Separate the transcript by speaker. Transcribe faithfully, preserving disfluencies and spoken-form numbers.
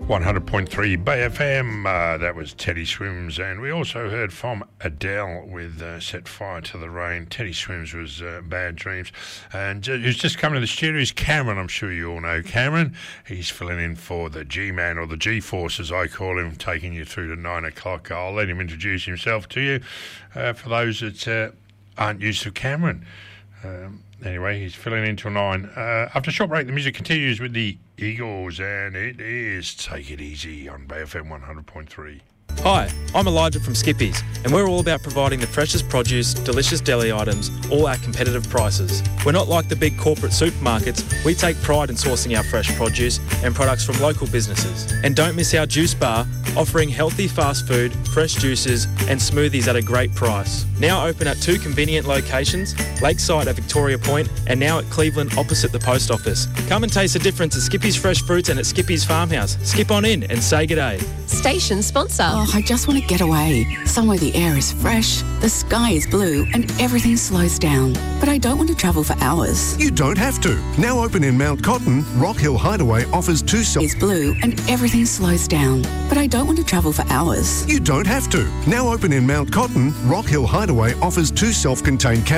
Speaker 1: one hundred point three Bay F M, uh, that was Teddy Swims, and we also heard from Adele with uh, Set Fire to the Rain. Teddy Swims was uh, Bad Dreams, and uh, who's just coming to the studio is Cameron. I'm sure you all know Cameron. He's filling in for the G-Man, or the G-Force as I call him, taking you through to nine o'clock. I'll let him introduce himself to you uh, for those that uh, aren't used to Cameron. Um, Anyway, he's filling in till nine. Uh, after a short break, the music continues with the Eagles, and it is Take It Easy on Bay F M one hundred point three.
Speaker 2: Hi, I'm Elijah from Skippies, and we're all about providing the freshest produce, delicious deli items, all at competitive prices. We're not like the big corporate supermarkets. We take pride in sourcing our fresh produce and products from local businesses. And don't miss our juice bar, offering healthy fast food, fresh juices and smoothies at a great price. Now open at two convenient locations, Lakeside at Victoria Point and now at Cleveland opposite the post office. Come and taste the difference at Skippies Fresh Fruits and at Skippies Farmhouse. Skip on in and say g'day.
Speaker 3: Station sponsor.
Speaker 4: Oh, I just want to get away. Somewhere the air is fresh, the sky is blue and everything slows down. But I don't want to travel for hours.
Speaker 5: You don't have to. Now open in Mount Cotton, Rock Hill Hideaway offers two self...
Speaker 4: It's blue and everything slows down. But I don't want to travel for hours.
Speaker 5: You don't have to. Now open in Mount Cotton, Rock Hill Hideaway offers two self-contained